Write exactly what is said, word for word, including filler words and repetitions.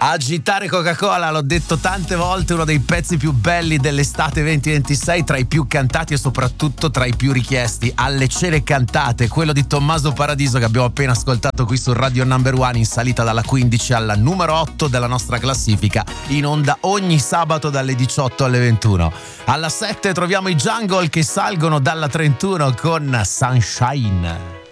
Agitare Coca-Cola, l'ho detto tante volte, uno dei pezzi più belli dell'estate venti ventisei, tra i più cantati e soprattutto tra i più richiesti. Alle cene cantate, quello di Tommaso Paradiso che abbiamo appena ascoltato qui su Radio Number One, in salita dalla quindici alla numero otto della nostra classifica, in onda ogni sabato dalle diciotto alle ventuno. Alla sette troviamo i Jungle che salgono dalla trentuno con Sunshine.